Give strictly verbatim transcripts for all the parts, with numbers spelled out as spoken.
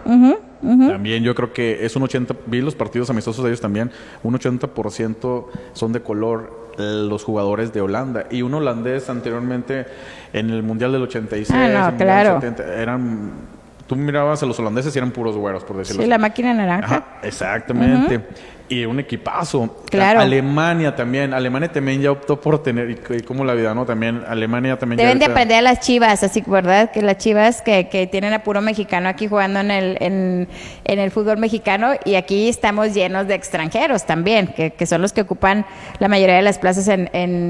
Uh-huh, uh-huh. También yo creo que es un ochenta, vi los partidos amistosos de ellos también, un ochenta por ciento son de color los jugadores de Holanda. Y un holandés anteriormente en el Mundial del ochenta y seis, ah, no, el claro. Mundial setenta, eran... Tú mirabas a los holandeses y eran puros güeros, por decirlo sí, así. la máquina naranja. Ajá, exactamente. Uh-huh. Y un equipazo. Claro. Alemania también. Alemania también ya optó por tener, y, y como la vida, ¿no? También, Alemania también Deben ya... de aprender a las Chivas, así, ¿verdad? Que las Chivas que, que tienen a puro mexicano aquí jugando en el, en, en el fútbol mexicano, y aquí estamos llenos de extranjeros también, que, que son los que ocupan la mayoría de las plazas en,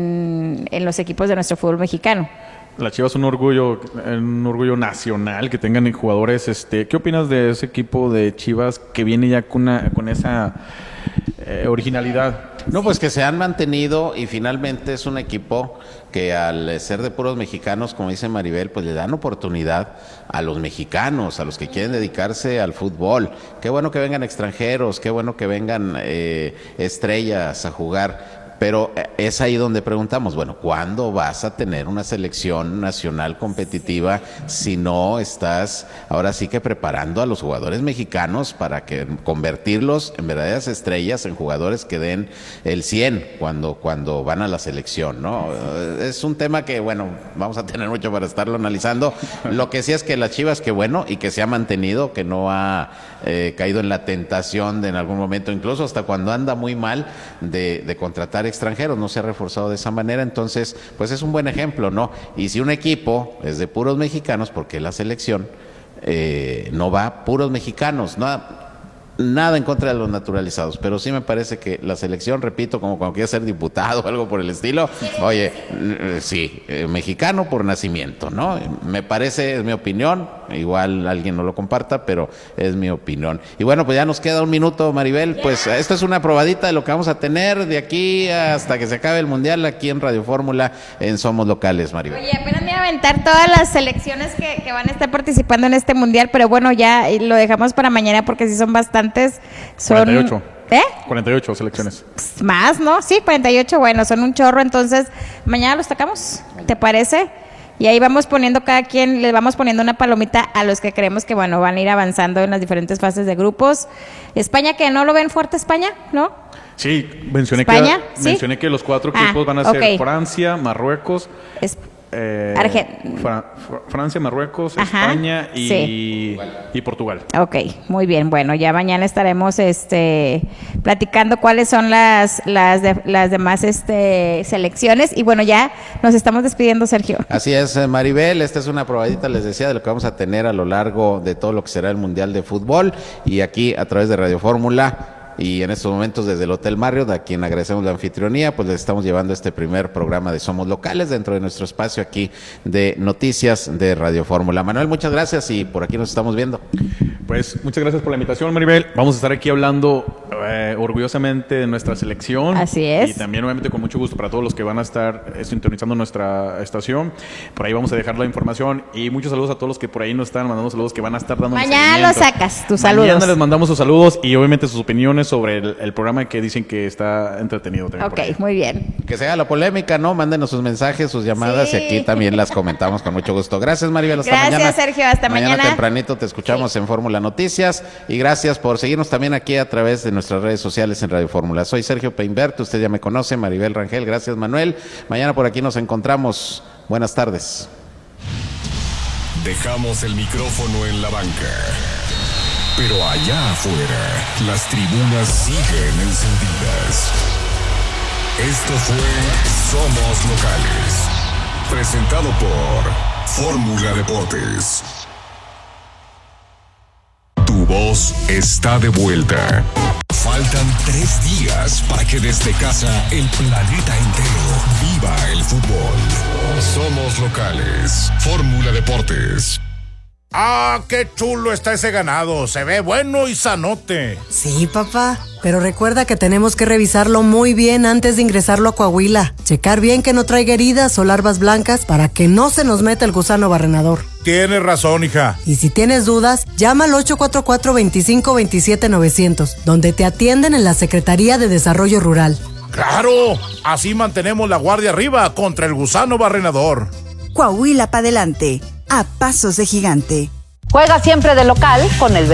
en, en los equipos de nuestro fútbol mexicano. La Chivas es un orgullo, un orgullo nacional que tengan jugadores. Este, ¿qué opinas de ese equipo de Chivas que viene ya con, una, con esa eh, originalidad? No, pues que se han mantenido y finalmente es un equipo que al ser de puros mexicanos, como dice Maribel, pues le dan oportunidad a los mexicanos, a los que quieren dedicarse al fútbol. Qué bueno que vengan extranjeros, qué bueno que vengan eh, estrellas a jugar. Pero es ahí donde preguntamos, bueno, ¿cuándo vas a tener una selección nacional competitiva si no estás ahora sí que preparando a los jugadores mexicanos para que convertirlos en verdaderas estrellas, en jugadores que den el cien cuando, cuando van a la selección, ¿no? Es un tema que, bueno, vamos a tener mucho para estarlo analizando. Lo que sí es que las Chivas, que bueno, y que se ha mantenido, que no ha eh, caído en la tentación de en algún momento, incluso hasta cuando anda muy mal, de, de contratar extranjeros, no se ha reforzado de esa manera. Entonces, pues es un buen ejemplo, ¿no? Y si un equipo es de puros mexicanos, porque la selección eh, no va puros mexicanos, nada, nada en contra de los naturalizados, pero sí me parece que la selección, repito, como cuando quieres ser diputado o algo por el estilo, oye, sí, eh, mexicano por nacimiento, ¿no? Me parece, es mi opinión, igual alguien no lo comparta, pero es mi opinión. Y bueno, pues ya nos queda un minuto, Maribel, pues esto es una probadita de lo que vamos a tener de aquí hasta que se acabe el Mundial aquí en Radio Fórmula, en Somos Locales, Maribel. Oye, apenas me iba a aventar todas las selecciones que, que van a estar participando en este Mundial, pero bueno, ya lo dejamos para mañana porque sí son bastantes. Son, cuarenta y ocho. ¿Eh? cuarenta y ocho selecciones. Más, ¿no? Sí, cuarenta y ocho, bueno, son un chorro, entonces mañana los sacamos, ¿te parece? Y ahí vamos poniendo cada quien, le vamos poniendo una palomita a los que creemos que, bueno, van a ir avanzando en las diferentes fases de grupos. España, que no lo ven fuerte, España, ¿no? Sí, mencioné, ¿España? que, ¿Sí? mencioné que los cuatro Ah, equipos van a ser okay. Francia, Marruecos, Es, eh, Argen- Fra- Fra- Francia, Marruecos, Ajá, España y, sí. y Portugal. Ok, muy bien. Bueno, ya mañana estaremos este, platicando cuáles son las, las, de, las demás este, selecciones. Y bueno, ya nos estamos despidiendo, Sergio. Así es, Maribel, esta es una probadita, les decía, de lo que vamos a tener a lo largo de todo lo que será el Mundial de Fútbol, y aquí a través de Radio Fórmula. Y en estos momentos desde el Hotel Marriott, a quien agradecemos la anfitrionía, pues les estamos llevando este primer programa de Somos Locales dentro de nuestro espacio aquí de noticias de Radio Fórmula. Manuel, muchas gracias y por aquí nos estamos viendo. Pues muchas gracias por la invitación, Maribel. Vamos a estar aquí hablando eh, orgullosamente de nuestra selección. Así es. Y también obviamente con mucho gusto para todos los que van a estar eh, sintonizando nuestra estación. Por ahí vamos a dejar la información y muchos saludos a todos los que por ahí nos están mandando saludos, que van a estar dando Mañana lo sacas, tus saludos. Mañana les mandamos sus saludos y obviamente sus opiniones sobre el, el programa, que dicen que está entretenido también. Ok, muy bien. Que sea la polémica, ¿no? Mándenos sus mensajes, sus llamadas, Sí. y aquí también las comentamos con mucho gusto. Gracias, Maribel, hasta Gracias, mañana. Sergio, hasta mañana. tempranito te escuchamos Sí. en Fórmula Noticias, y gracias por seguirnos también aquí a través de nuestras redes sociales en Radio Fórmula. Soy Sergio Peinbert, usted ya me conoce, Maribel Rangel, gracias, Manuel. Mañana por aquí nos encontramos. Buenas tardes. Dejamos el micrófono en la banca, pero allá afuera las tribunas siguen encendidas. Esto fue Somos Locales, presentado por Fórmula Deportes. Tu voz está de vuelta. Faltan tres días para que desde casa el planeta entero viva el fútbol. Somos Locales, Fórmula Deportes. ¡Ah, qué chulo está ese ganado! Se ve bueno y sanote. Sí, papá, pero recuerda que tenemos que revisarlo muy bien antes de ingresarlo a Coahuila. Checar bien que no traiga heridas o larvas blancas para que no se nos meta el gusano barrenador. Tienes razón, hija. Y si tienes dudas, llama al ocho cuatro cuatro, veinticinco, veintisiete, novecientos, donde te atienden en la Secretaría de Desarrollo Rural. ¡Claro! Así mantenemos la guardia arriba contra el gusano barrenador. Coahuila pa' adelante, a pasos de gigante. Juega siempre de local con el